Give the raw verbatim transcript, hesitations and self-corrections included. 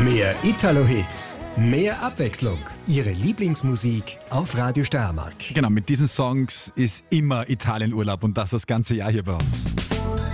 Mehr Italo-Hits, mehr Abwechslung. Ihre Lieblingsmusik auf Radio Steiermark. Genau, mit diesen Songs ist immer Italienurlaub und das das ganze Jahr hier bei uns.